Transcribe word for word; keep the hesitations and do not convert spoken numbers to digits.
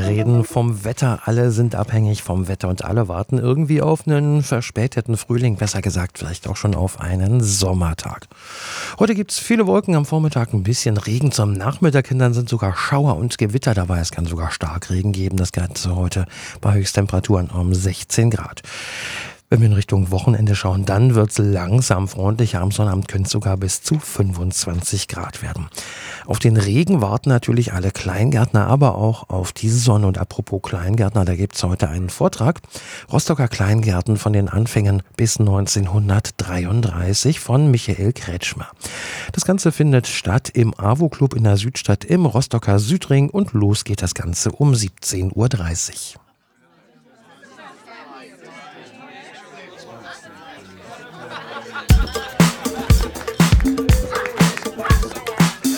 reden vom Wetter. Alle sind abhängig vom Wetter und alle warten irgendwie auf einen verspäteten Frühling, besser gesagt vielleicht auch schon auf einen Sommertag. Heute gibt es viele Wolken, am Vormittag ein bisschen Regen, zum Nachmittag hin dann sind sogar Schauer und Gewitter dabei. Es kann sogar Starkregen geben, das Ganze heute bei Höchsttemperaturen um sechzehn Grad. Wenn wir in Richtung Wochenende schauen, dann wird es langsam freundlicher. Am Sonnabend können es sogar bis zu fünfundzwanzig Grad werden. Auf den Regen warten natürlich alle Kleingärtner, aber auch auf die Sonne. Und apropos Kleingärtner, da gibt es heute einen Vortrag. Rostocker Kleingärten von den Anfängen bis neunzehnhundertdreiunddreißig von Michael Kretschmer. Das Ganze findet statt im AWO-Club in der Südstadt im Rostocker Südring und los geht das Ganze um siebzehn Uhr dreißig.